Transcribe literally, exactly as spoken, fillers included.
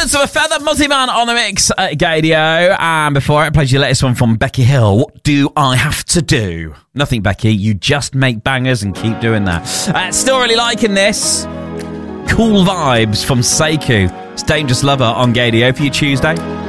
Birds of a Feather, Multi-Man on the mix at Gadio. And before I played you the latest one from Becky Hill, What Do I Have to Do? Nothing, Becky. You just make bangers and keep doing that. Uh, still really liking this. Cool Vibes from Sekou. It's Dangerous Lover on Gadio for your Tuesday.